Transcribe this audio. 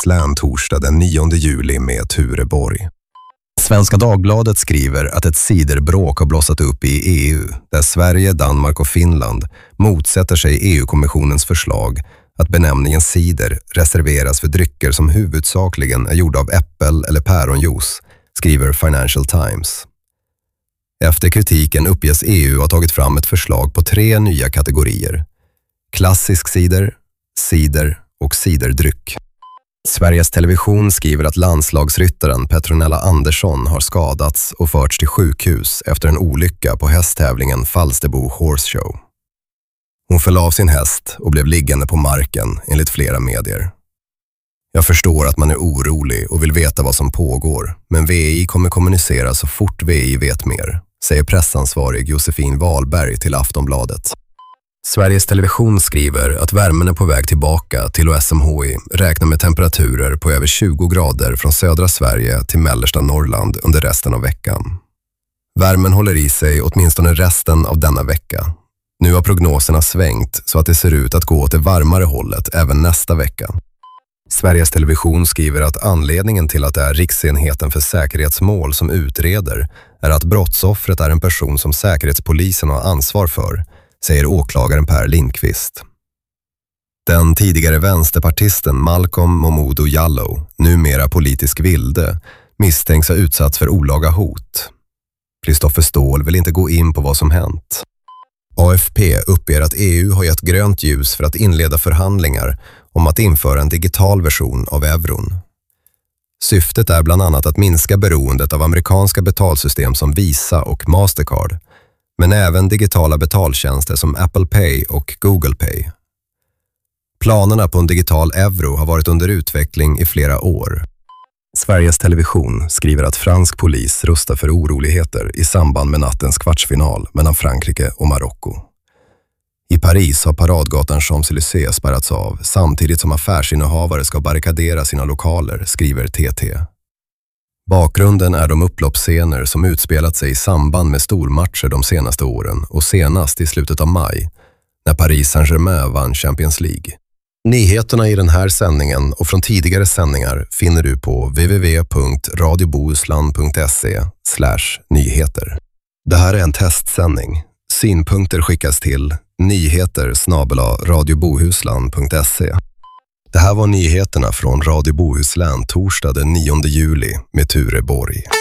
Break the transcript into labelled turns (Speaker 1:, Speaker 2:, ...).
Speaker 1: Bohuslän torsdag den 9 juli med Ture Borg. Svenska Dagbladet skriver att ett ciderbråk har blossat upp i EU där Sverige, Danmark och Finland motsätter sig EU-kommissionens förslag att benämningen cider reserveras för drycker som huvudsakligen är gjorda av äppel- eller päronjuice, skriver Financial Times. Efter kritiken uppges EU ha tagit fram ett förslag på 3 nya kategorier: klassisk cider, cider och ciderdryck. Sveriges Television skriver att landslagsryttaren Petronella Andersson har skadats och förts till sjukhus efter en olycka på hästtävlingen Falsterbo Horse Show. Hon föll av sin häst och blev liggande på marken enligt flera medier. Jag förstår att man är orolig och vill veta vad som pågår, men VI kommer kommunicera så fort VI vet mer, säger pressansvarig Josefin Wahlberg till Aftonbladet. Sveriges Television skriver att värmen är på väg tillbaka till och SMHI räknar med temperaturer på över 20 grader från södra Sverige till mellersta Norrland under resten av veckan. Värmen håller i sig åtminstone resten av denna vecka. Nu har prognoserna svängt så att det ser ut att gå åt det varmare hållet även nästa vecka. Sveriges Television skriver att anledningen till att det är Riksenheten för säkerhetsmål som utreder är att brottsoffret är en person som säkerhetspolisen har ansvar för, säger åklagaren Per Lindqvist. Den tidigare vänsterpartisten Malcolm Momodou Jallow, numera politisk vilde, misstänks ha utsatts för olaga hot. Kristoffer Ståhl vill inte gå in på vad som hänt. AFP uppger att EU har gett grönt ljus för att inleda förhandlingar om att införa en digital version av euron. Syftet är bland annat att minska beroendet av amerikanska betalsystem som Visa och Mastercard, men även digitala betaltjänster som Apple Pay och Google Pay. Planerna på en digital euro har varit under utveckling i flera år. Sveriges Television skriver att fransk polis rustar för oroligheter i samband med nattens kvartsfinal mellan Frankrike och Marocko. I Paris har paradgatan Champs-Élysées spärrats av samtidigt som affärsinnehavare ska barrikadera sina lokaler, skriver TT. Bakgrunden är de upploppsscener som utspelat sig i samband med stormatcher de senaste åren och senast i slutet av maj när Paris Saint-Germain vann Champions League. Nyheterna i den här sändningen och från tidigare sändningar finner du på www.radiobohuslän.se/nyheter. Det här är en testsändning. Synpunkter skickas till nyheter@radiobohuslän.se. Det här var nyheterna från Radio Bohuslän torsdag den 9 juli med Ture Borg.